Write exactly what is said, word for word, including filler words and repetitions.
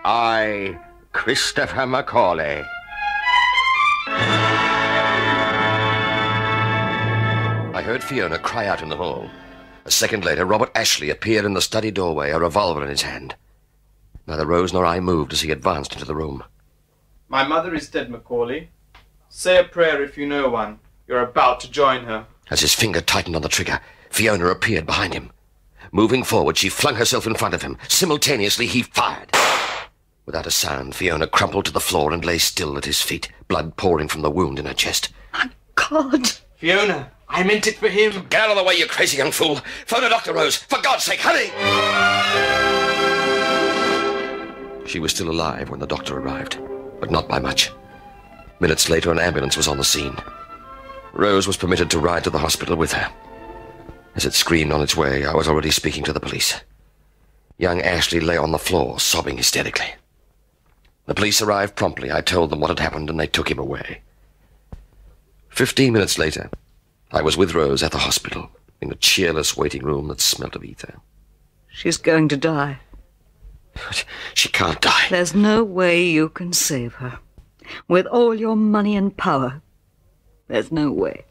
I, Christopher Macaulay. I heard Fiona cry out in the hall. A second later, Robert Ashley appeared in the study doorway, a revolver in his hand. Neither Rose nor I moved as he advanced into the room. My mother is dead, Macaulay. Say a prayer if you know one. You're about to join her. As his finger tightened on the trigger, Fiona appeared behind him. Moving forward, she flung herself in front of him. Simultaneously, he fired. Without a sound, Fiona crumpled to the floor and lay still at his feet, blood pouring from the wound in her chest. My God! Fiona, I meant it for him. Get out of the way, you crazy young fool. Phone a doctor, Rose. For God's sake, hurry! She was still alive when the doctor arrived, but not by much. Minutes later, an ambulance was on the scene. Rose was permitted to ride to the hospital with her. As it screamed on its way, I was already speaking to the police. Young Ashley lay on the floor, sobbing hysterically. The police arrived promptly. I told them what had happened, and they took him away. Fifteen minutes later, I was with Rose at the hospital, in a cheerless waiting room that smelt of ether. She's going to die. But she can't die. There's no way you can save her. With all your money and power, there's no way.